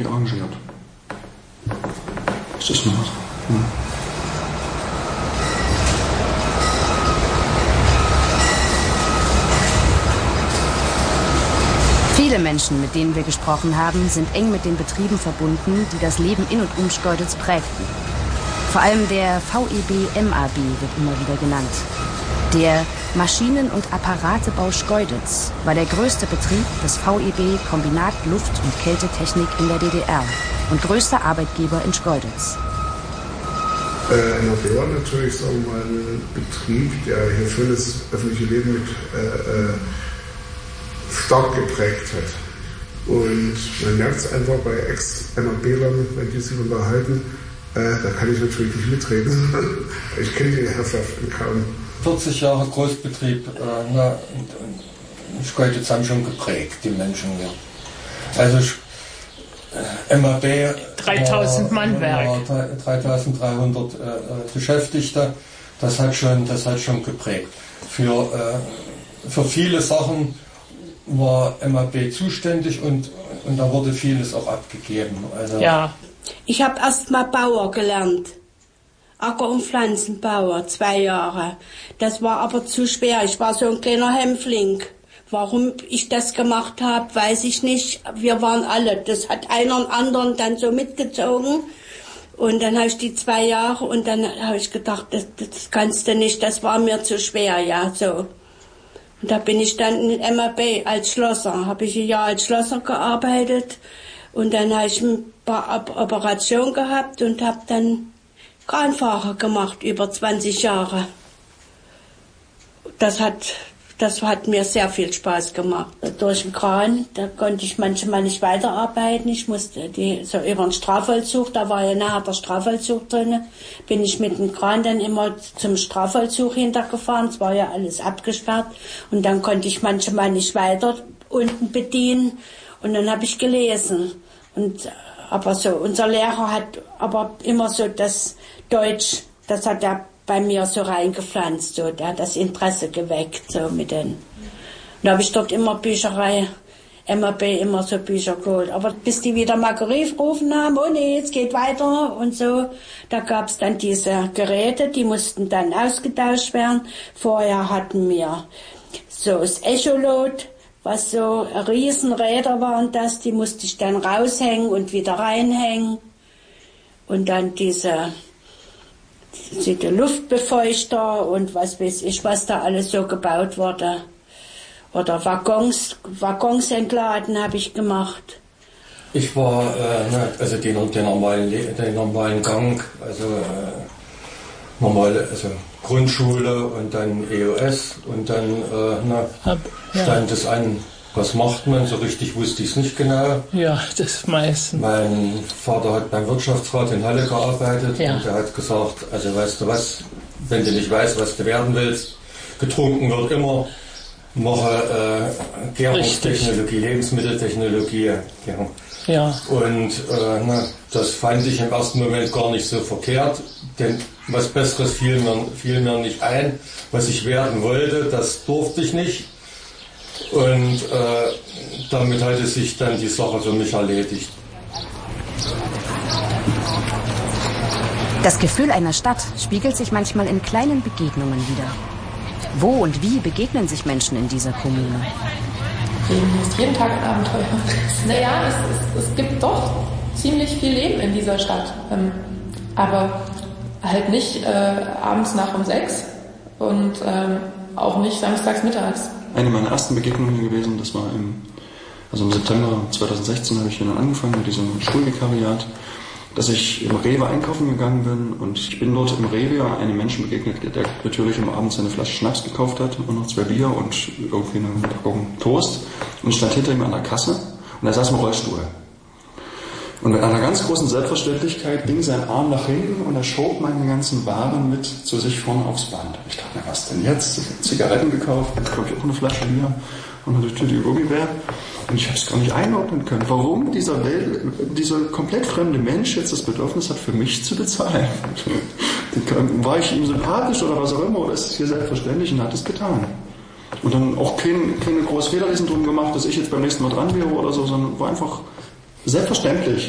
arrangiert. Das ist noch. Viele Menschen, mit denen wir gesprochen haben, sind eng mit den Betrieben verbunden, die das Leben in und um Schkeuditz prägten. Vor allem der VEB MAB wird immer wieder genannt. Der Maschinen- und Apparatebau Schkeuditz war der größte Betrieb des VEB Kombinat Luft- und Kältetechnik in der DDR und größter Arbeitgeber in Schkeuditz. MAB war natürlich, sagen wir mal, ein Betrieb, der hier schon das öffentliche Leben mit stark geprägt hat. Und man merkt es einfach bei Ex-MAB-Lern, wenn die sich unterhalten, da kann ich natürlich nicht mitreden. Ich kenne die Herrschaften kaum. 40 Jahre Großbetrieb Schkeuditz haben schon geprägt, die Menschen hier. Also MAB 3000 Mannwerk. 3300 Beschäftigte, das hat schon geprägt. Für viele Sachen war MAB zuständig und da wurde vieles auch abgegeben. Also ja. Ich habe erst mal Bauer gelernt. Acker- und Pflanzenbauer, 2 Jahre. Das war aber zu schwer. Ich war so ein kleiner Hämpfling. Warum ich das gemacht habe, weiß ich nicht. Wir waren alle. Das hat einer und anderen dann so mitgezogen. Und dann habe ich die 2 Jahre und dann habe ich gedacht, das kannst du nicht. Das war mir zu schwer, ja, so. Und da bin ich dann in MAB als Schlosser. Habe ich ein Jahr als Schlosser gearbeitet. Und dann habe ich ein paar Operationen gehabt und habe dann Kranfahrer gemacht, über 20 Jahre. Das hat mir sehr viel Spaß gemacht. Durch den Kran, da konnte ich manchmal nicht weiterarbeiten. Ich musste so über den Strafvollzug, da war ja nachher der Strafvollzug drin, bin ich mit dem Kran dann immer zum Strafvollzug hintergefahren. Es war ja alles abgesperrt. Und dann konnte ich manchmal nicht weiter unten bedienen. Und dann habe ich gelesen. Aber so, unser Lehrer hat aber immer so das Deutsch, das hat er bei mir so reingepflanzt, so, der hat das Interesse geweckt, so mit den. Da habe ich dort immer Bücherei, MAB immer so Bücher geholt. Aber bis die wieder mal gerufen haben, oh nee, jetzt geht weiter und so, da gab es dann diese Geräte, die mussten dann ausgetauscht werden. Vorher hatten wir so das Echolot, was so Riesenräder waren das, die musste ich dann raushängen und wieder reinhängen. Und dann diese Luftbefeuchter und was weiß ich, was da alles so gebaut wurde. Oder Waggons entladen habe ich gemacht. Ich war also den normalen Gang, also Grundschule und dann EOS und dann stand es an. Was macht man? So richtig wusste ich es nicht genau. Ja, das meistens. Mein Vater hat beim Wirtschaftsrat in Halle gearbeitet und er hat gesagt, also weißt du was, wenn du nicht weißt, was du werden willst, getrunken wird immer, mache Gärungstechnologie, Lebensmitteltechnologie. Ja. Und das fand ich im ersten Moment gar nicht so verkehrt, denn was Besseres fiel mir nicht ein. Was ich werden wollte, das durfte ich nicht. Und damit hatte sich dann die Sache für mich erledigt. Das Gefühl einer Stadt spiegelt sich manchmal in kleinen Begegnungen wider. Wo und wie begegnen sich Menschen in dieser Kommune? Hier ist jeden Tag ein Abenteuer. Naja, es gibt doch ziemlich viel Leben in dieser Stadt. Aber halt nicht abends nach um 6 und auch nicht samstags mittags. Eine meiner ersten Begegnungen hier gewesen, das war im September 2016 habe ich hier dann angefangen mit diesem Schulvikariat, dass ich im Rewe einkaufen gegangen bin und ich bin dort im Rewe einem Menschen begegnet, der natürlich am Abend seine Flasche Schnaps gekauft hat und noch 2 Bier und irgendwie eine Packung Toast und ich stand hinter ihm an der Kasse und er saß im Rollstuhl. Und mit einer ganz großen Selbstverständlichkeit ging sein Arm nach hinten und er schob meine ganzen Waren mit zu sich vorne aufs Band. Ich dachte mir, was denn jetzt? Ich habe Zigaretten gekauft, jetzt glaube ich auch eine Flasche Bier und eine Tüte Gummibär. Und ich habe es gar nicht einordnen können, warum dieser komplett fremde Mensch jetzt das Bedürfnis hat, für mich zu bezahlen. War ich ihm sympathisch oder was auch immer, oder ist es hier selbstverständlich und hat es getan. Und dann auch keine große Federlesen drum gemacht, dass ich jetzt beim nächsten Mal dran wäre oder so, sondern war einfach selbstverständlich.